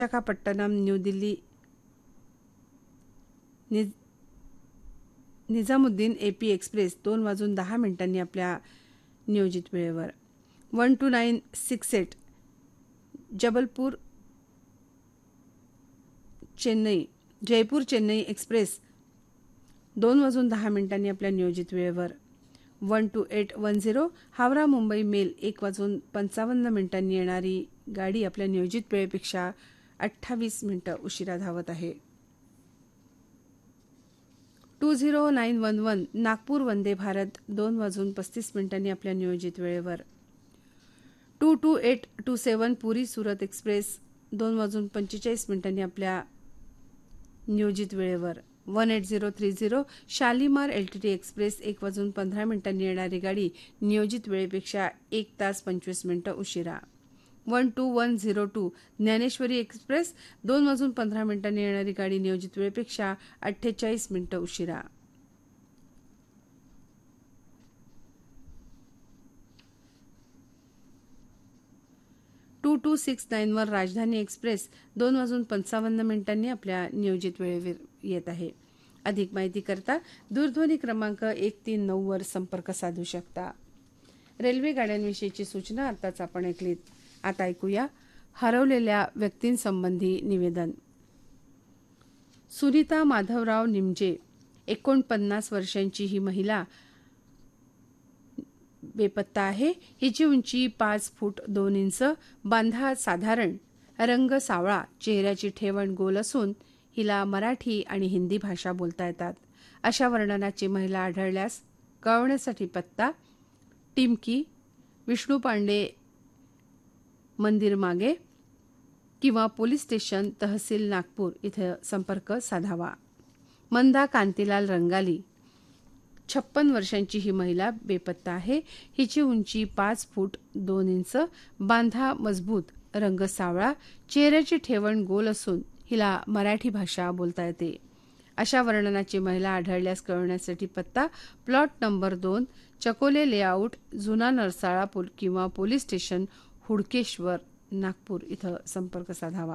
Visakhapatnam new Delhi Nizamuddin AP express 2:10 आपल्या नियोजित वेळेवर. 12968 जबलपूर चेन्नई जयपूर चेन्नई एक्सप्रेस 2:10 आपल्या नियोजित वेळेवर. 12810 हावरा मुंबई मेल 1:55 येणारी गाडी आपल्या नियोजित वेळेपेक्षा 28 मिनिटं उशिरा धावत आहे. 20911 नागपूर वंदे भारत 2:35 आपल्या नियोजित वेळेवर. 22827 पुरी सुरत एक्सप्रेस 2:45 आपल्या नियोजित वेळेवर. 18030 शालीमार LTT एक्सप्रेस 1:15 येणारी गाडी नियोजित वेळेपेक्षा 1 तास 25 मिनिटं उशिरा. 12102 ज्ञानेश्वरी एक्सप्रेस 2:15 येणारी गाडी नियोजित वेळेपेक्षा 48 मिनिटं उशिरा. 22691 राजधानी एक्सप्रेस 2:55 आपल्या नियोजित वेळेवर येत आहे. अधिक माहिती करता दूरध्वनी क्रमांक 139 वर संपर्क साधू शकता. रेल्वे गाड्यांविषयीची सूचना आताच आपण ऐकलीत. आता ऐकूया हरवलेल्या व्यक्तींसंबंधी निवेदन. सुनीता माधवराव निमजे 49 वर्षांची ही महिला बेपत्ता आहे. हिची उंची 5 फूट 2 इंच, बांधा साधारण, रंग सावळा, चेहऱ्याची ठेवण गोल असून हिला मराठी आणि हिंदी भाषा बोलता येतात. अशा वर्णनाची महिला आढळल्यास कळवण्यासाठी पत्ता टिमकी विष्णू पांडे मंदिर मागे किंवा पोलीस स्टेशन तहसील नागपूर इथे संपर्क साधावा. मंदा कांतीलाल रंगाली 56 वर्षांची ही महिला बेपत्ता आहे. हिची उंची 5 फूट 2 इंच, बांधा मजबूत, रंग सावळा, चेहऱ्याची ठेवण गोल असून हिला मराठी भाषा बोलता येते. अशा वर्णनाची महिला आढळल्यास कळवण्यासाठी पत्ता प्लॉट नंबर 2 चकोले लेआउट जुना नरसाळा किंवा पोलीस स्टेशन हुडकेश्वर नागपूर इथं संपर्क साधावा.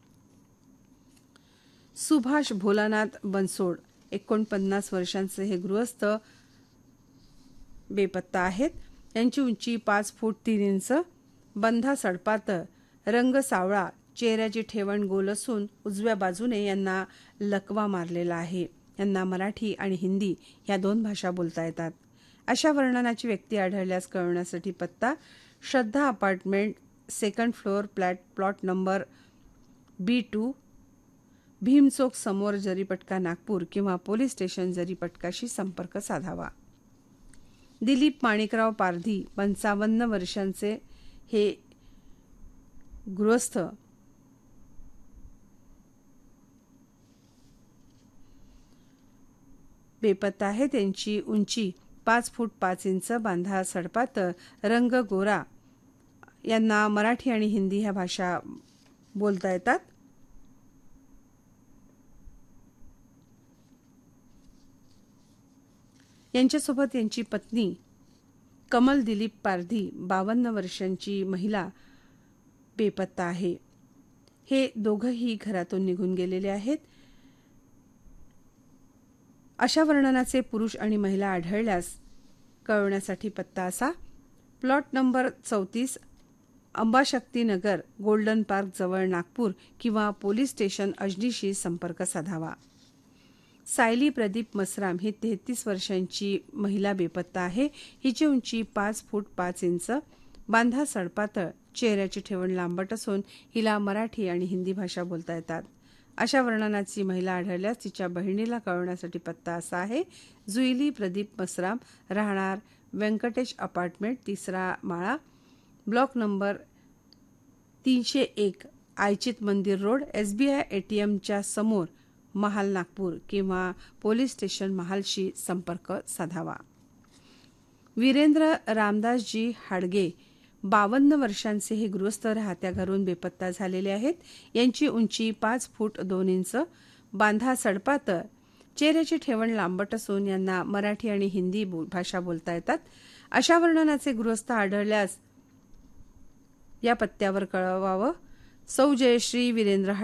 सुभाष भोलानाथ बनसोड 49 वर्षांचे हे गृहस्थ बेपत्ता आहेत. यांची उंची 5 फूट 3 इंच, बंधा सडपातळ, रंग सावळा, चेहऱ्याची ठेवण गोल असून उजव्या बाजूने यांना लकवा मारलेला आहे. यांना मराठी आणि हिंदी या 2 भाषा बोलता येतात. अशा वर्णनाची व्यक्ती आढळल्यास कळवण्यासाठी पत्ता श्रद्धा apartment 2nd floor plot number B2 भीमचौक समोर जरीपटका नागपूर किंवा पोलीस स्टेशन जरीपटकाशी संपर्क साधावा. दिलीप माणिकराव पारधी 55 वर्षांचे हे गृहस्थ बेपत्ता आहे. त्यांची उंची 5 फूट 5 इंच, बांधा सडपातळ, रंग गोरा. यांना मराठी आणि हिंदी ह्या भाषा बोलता येतात. यांच्यासोबत यांची पत्नी कमल दिलीप पारधी 52 वर्षांची महिला बेपत्ता आहे. हे दोघंही घरातून निघून गेलेले आहेत. अशा वर्णनाचे पुरुष आणि महिला आढळल्यास कळवण्यासाठी पत्ता असा प्लॉट नंबर 34 अंबाशक्ती नगर गोल्डन पार्क जवळ नागपूर किंवा पोलीस स्टेशन अजनीशी संपर्क साधावा. सायली प्रदीप मसराम ही 33 वर्षांची महिला बेपत्ता आहे. हिची उंची 5 फूट 5 इंच, बांधा सडपातळ, चेहऱ्याची ठेवण लांबट असून हिला मराठी आणि हिंदी भाषा बोलता येतात. अशा वर्णनाची महिला आढळल्यास तिच्या बहिणीला कळवण्यासाठी पत्ता असा आहे जुईली प्रदीप मसराम, राहणार व्यंकटेश अपार्टमेंट 3रा माळा, ब्लॉक नंबर 301 आयचित मंदिर रोड, SBI ATMच्या समोर, महाल नागपूर किंवा पोलीस स्टेशन महालशी संपर्क साधावा. वीरेंद्र रामदासजी हाडगे 52 वर्षांचे हे गृहस्थ राहत्या घरून बेपत्ता झालेले आहेत. यांची उंची 5 फूट 2 इंच, बांधा सडपातळ, चेहऱ्याची ठेवण लांबट असून यांना मराठी आणि हिंदी भाषा बोलता येतात. अशा वर्णनाचे गृहस्थ आढळल्यास या पत्त्यावर कळवावं. सौ जयश्री वीरेंद्र